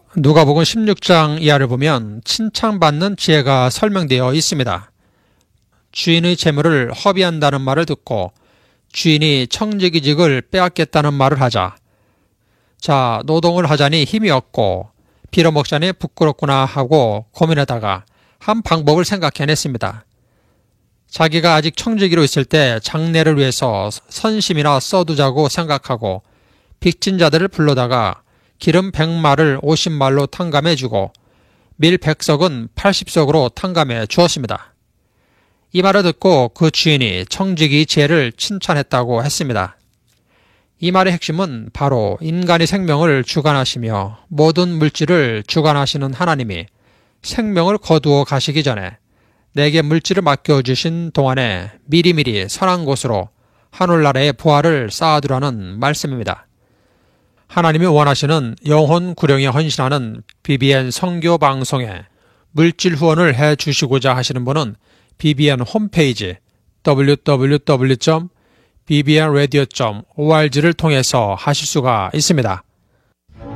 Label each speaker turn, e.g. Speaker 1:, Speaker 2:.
Speaker 1: 누가복음 16장 이하를 보면 칭찬받는 지혜가 설명되어 있습니다. 주인의 재물을 허비한다는 말을 듣고 주인이 청지기직을 빼앗겠다는 말을 하자, 자, 노동을 하자니 힘이 없고 빌어먹자니 부끄럽구나 하고 고민하다가 한 방법을 생각해냈습니다. 자기가 아직 청지기로 있을 때 장래를 위해서 선심이나 써두자고 생각하고 빚진 자들을 불러다가 기름 100말을 50말로 탕감해주고 밀 100석은 80석으로 탕감해 주었습니다. 이 말을 듣고 그 주인이 청지기 지혜를 칭찬했다고 했습니다. 이 말의 핵심은 바로 인간의 생명을 주관하시며 모든 물질을 주관하시는 하나님이 생명을 거두어 가시기 전에 내게 물질을 맡겨주신 동안에 미리미리 선한 곳으로 하늘나라의 부활을 쌓아두라는 말씀입니다. 하나님이 원하시는 영혼 구령에 헌신하는 BBN 선교 방송에 물질 후원을 해주시고자 하시는 분은 BBN 홈페이지 www.bbnradio.org를 통해서 하실 수가 있습니다.